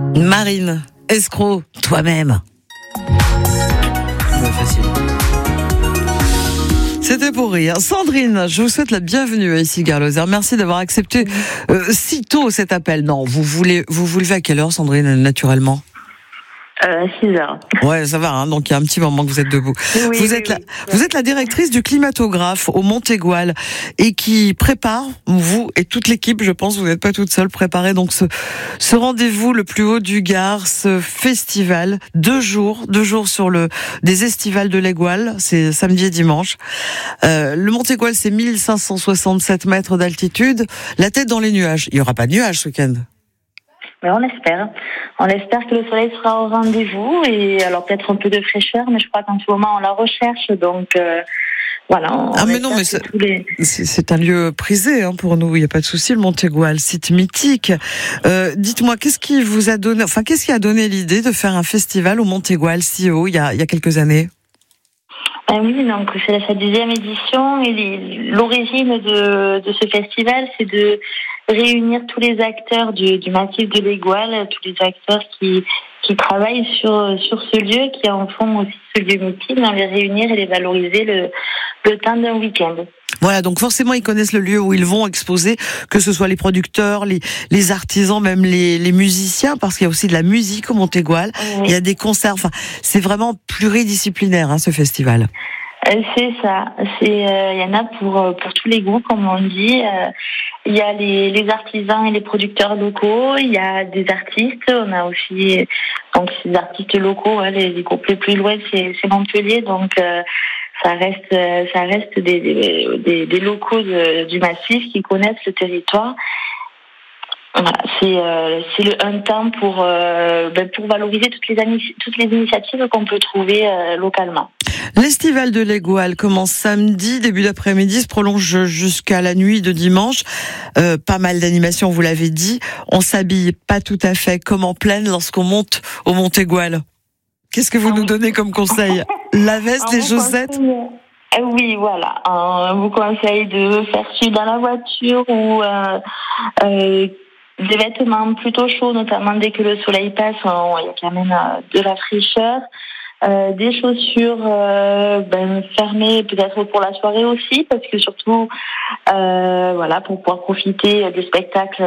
Marine, escroc, toi-même. Ouais, facile. C'était pour rire. Sandrine, je vous souhaite la bienvenue à Ici Gare Lozère. Merci d'avoir accepté si tôt cet appel. Non, vous vous levez à quelle heure, Sandrine, naturellement? 6h. Ouais, ça va, hein, donc il y a un petit moment que vous êtes debout. Oui, vous êtes la directrice du climatographe au Montégoal et qui prépare, vous et toute l'équipe, je pense, vous n'êtes pas toute seule, préparer donc ce rendez-vous le plus haut du Gard, ce festival, 2 jours sur des estivales de l'Aigual, c'est samedi et dimanche. Le Montégoal, c'est 1567 mètres d'altitude, la tête dans les nuages. Il n'y aura pas de nuages ce week-end. Mais on espère. On espère que le soleil sera au rendez-vous et alors peut-être un peu de fraîcheur, mais je crois qu'en ce moment on la recherche, donc voilà. Mais non, mais c'est un lieu prisé pour nous. Il n'y a pas de souci. Le Montégoal, site mythique. Dites-moi, qu'est-ce qui a donné l'idée de faire un festival au Montégoal si haut il y a quelques années? Oui, donc c'est sa 10e édition et l'origine de ce festival, c'est de réunir tous les acteurs du massif de l'Aigual, tous les acteurs qui travaillent sur ce lieu, qui en font aussi ce lieu mythique, dans les réunir et les valoriser le temps d'un week-end. Voilà, donc forcément ils connaissent le lieu où ils vont exposer, que ce soit les producteurs, les artisans, même les musiciens, parce qu'il y a aussi de la musique au Montégoal. Oui. Il y a des concerts, c'est vraiment pluridisciplinaire ce festival. C'est ça. Il y en a pour tous les goûts, comme on dit. Il y a les artisans et les producteurs locaux. Il y a des artistes. On a aussi donc ces artistes locaux. Les groupes les plus loin, c'est Montpellier. Donc ça reste des locaux du massif qui connaissent le territoire. Voilà, c'est un temps pour valoriser toutes les initiatives qu'on peut trouver localement. L'estival de l'Aigual commence samedi, début d'après-midi, se prolonge jusqu'à la nuit de dimanche. Pas mal d'animations, vous l'avez dit. On s'habille pas tout à fait comme en plaine lorsqu'on monte au Montégoal. Qu'est-ce que vous nous donnez comme conseil? La veste, les chaussettes? Oui, voilà. On vous conseille de faire suivre dans la voiture ou des vêtements plutôt chauds, notamment dès que le soleil passe, il y a quand même de la fraîcheur. Des chaussures fermées peut-être pour la soirée aussi, parce que surtout pour pouvoir profiter des spectacles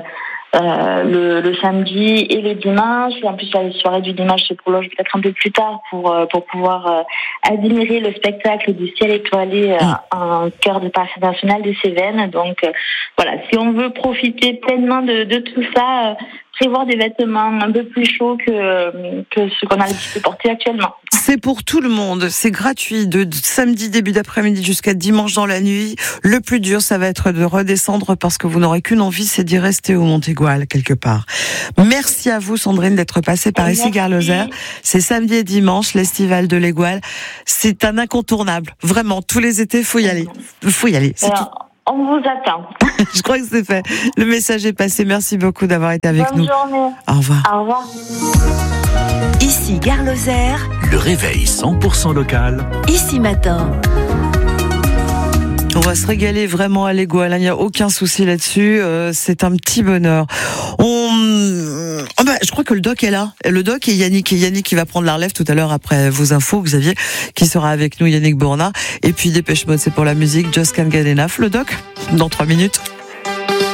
le samedi et le dimanche. Et en plus la soirée du dimanche se prolonge peut-être un peu plus tard pour pouvoir admirer le spectacle du ciel étoilé en cœur du parc national des Cévennes. Donc si on veut profiter pleinement de tout ça, prévoir des vêtements un peu plus chauds que ce qu'on a l'habitude de porter actuellement. C'est pour tout le monde, c'est gratuit de samedi début d'après-midi jusqu'à dimanche dans la nuit. Le plus dur, ça va être de redescendre parce que vous n'aurez qu'une envie, c'est d'y rester au Montégoal quelque part. Merci à vous Sandrine d'être passée par Ici Gare Lozère. C'est samedi et dimanche, l'estival de l'Aigual. C'est un incontournable. Vraiment, tous les étés, faut y aller. C'est tout. On vous attend. Je crois que c'est fait. Le message est passé. Merci beaucoup d'avoir été avec nous. Bonne journée. Au revoir. Au revoir. Ici Gare Lozère. Le réveil 100% local. Ici Matin. On va se régaler vraiment à l'Aigual, il n'y a aucun souci là-dessus, c'est un petit bonheur. Je crois que le doc est là, le doc et Yannick qui va prendre la relève tout à l'heure après vos infos, Xavier, qui sera avec nous, Yannick Bourna, et puis Dépêche Mode, c'est pour la musique, Just Can't Get Enough, le doc, dans 3 minutes.